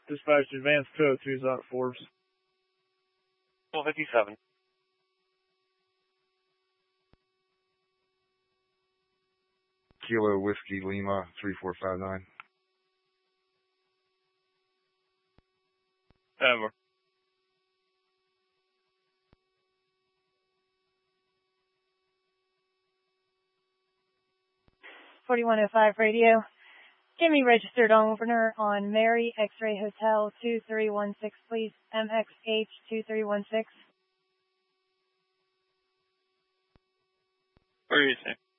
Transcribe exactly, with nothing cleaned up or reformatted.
Dispatch advanced code two is out of Forbes. twelve fifty-seven. Kilo Whiskey Lima three four five nine. Over. forty-one oh five radio. Get me registered owner on Mary X-Ray Hotel two three one six, please. M X H two three one six. Where are you, sir?